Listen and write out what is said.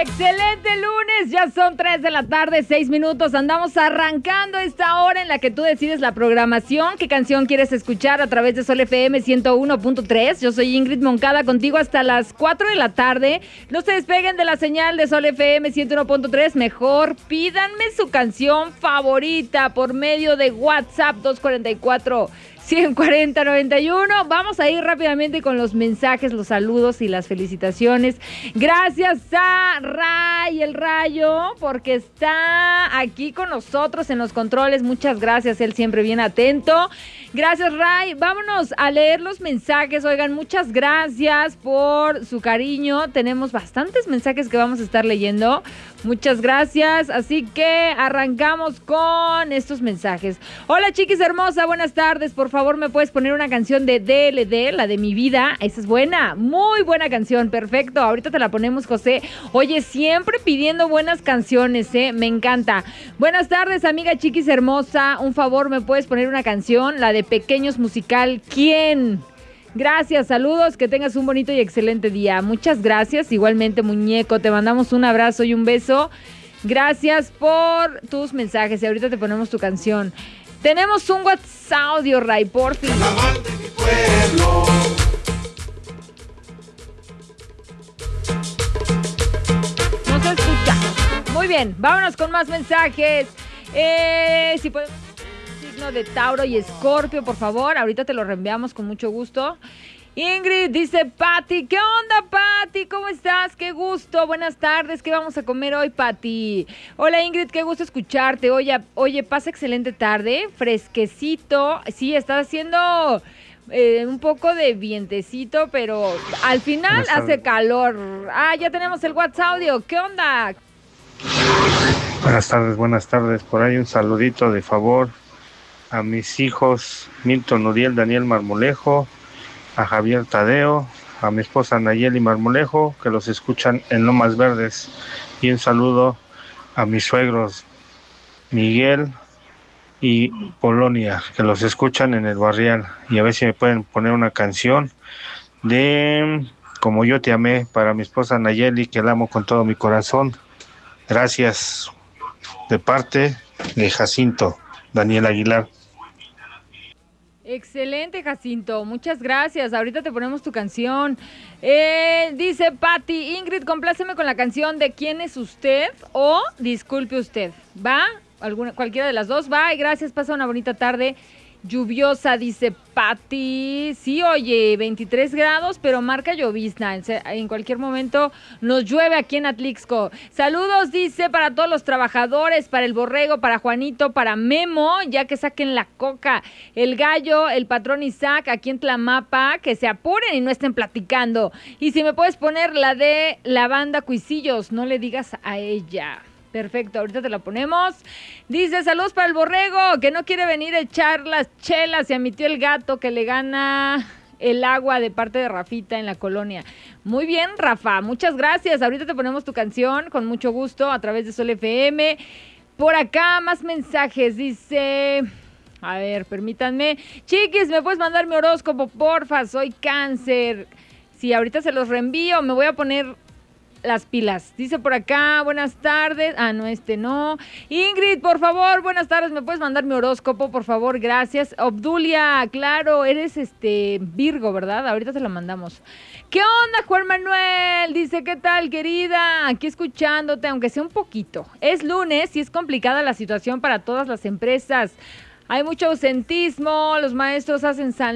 Excelente lunes, ya son 3 de la tarde, 6 minutos. Andamos arrancando esta hora en la que tú decides la programación. ¿Qué canción quieres escuchar a través de Sol FM 101.3? Yo soy Ingrid Moncada, contigo hasta las 4 de la tarde. No se despeguen de la señal de Sol FM 101.3. Mejor pídanme su canción favorita por medio de WhatsApp 244-140-91. Vamos a ir rápidamente con los mensajes, los saludos y las felicitaciones. Gracias a Ray, el Rayo, porque está aquí con nosotros en los controles. Muchas gracias, él siempre bien atento. Gracias, Ray. Vámonos a leer los mensajes. Oigan, muchas gracias por su cariño. Tenemos bastantes mensajes que vamos a estar leyendo. Muchas gracias. Así que arrancamos con estos mensajes. Hola, chiquis hermosa, buenas tardes. Por favor, ¿me puedes poner una canción de DLD, la de Mi Vida? Esa es buena, muy buena canción. Perfecto, ahorita te la ponemos, José. Oye, siempre pidiendo buenas canciones, me encanta. Buenas tardes, amiga chiquis hermosa. Un favor, ¿me puedes poner una canción? La de Pequeños musical, ¿quién? Gracias, saludos, que tengas un bonito y excelente día. Muchas gracias, igualmente, muñeco, te mandamos un abrazo y un beso. Gracias por tus mensajes y ahorita te ponemos tu canción. Tenemos un WhatsApp audio, Ray, por fin. No se escucha. Muy bien, vámonos con más mensajes. Si podemos... de Tauro y Escorpio, por favor, ahorita te lo reenviamos con mucho gusto. Ingrid dice, Pati, ¿qué onda, Pati? ¿Cómo estás? Qué gusto, buenas tardes, ¿qué vamos a comer hoy, Pati? Hola, Ingrid, qué gusto escucharte. Oye, pasa excelente tarde, fresquecito, sí, está haciendo un poco de vientecito, pero al final hace calor. Ya tenemos el WhatsApp audio, ¿qué onda? Buenas tardes, por ahí un saludito de favor a mis hijos Milton Uriel Daniel Marmolejo, a Javier Tadeo, a mi esposa Nayeli Marmolejo, que los escuchan en Lomas Verdes, y un saludo a mis suegros Miguel y Polonia, que los escuchan en el Barrial, y a ver si me pueden poner una canción de Como yo te amé para mi esposa Nayeli, que la amo con todo mi corazón. Gracias, de parte de Jacinto Daniel Aguilar. Excelente, Jacinto, muchas gracias. Ahorita te ponemos tu canción. Dice Pati, Ingrid, compláceme con la canción de ¿Quién es usted? O Disculpe usted. ¿Va? Cualquiera de las dos va. Y gracias, pasa una bonita tarde. Lluviosa, dice Pati. Sí, oye, 23 grados, pero marca llovizna. En cualquier momento nos llueve aquí en Atlixco. Saludos, dice, para todos los trabajadores, para el Borrego, para Juanito, para Memo, ya que saquen la coca. El Gallo, el patrón Isaac, aquí en Tlamapa, que se apuren y no estén platicando. Y si me puedes poner la de la banda Cuisillos, no le digas a ella. Perfecto, ahorita te la ponemos. Dice, saludos para el Borrego, que no quiere venir a echar las chelas y a mi tío el Gato, que le gana el agua de parte de Rafita en la colonia. Muy bien, Rafa, muchas gracias. Ahorita te ponemos tu canción con mucho gusto a través de Sol FM. Por acá, más mensajes. Dice, a ver, permítanme. Chiquis, ¿me puedes mandar mi horóscopo, porfa? Soy Cáncer. Sí, ahorita se los reenvío, me voy a poner las pilas. Dice por acá, buenas tardes. No. Ingrid, por favor, buenas tardes. ¿Me puedes mandar mi horóscopo, por favor? Gracias. Obdulia, claro, eres Virgo, ¿verdad? Ahorita te la mandamos. ¿Qué onda, Juan Manuel? Dice, ¿qué tal, querida? Aquí escuchándote, aunque sea un poquito. Es lunes y es complicada la situación para todas las empresas. Hay mucho ausentismo, los maestros hacen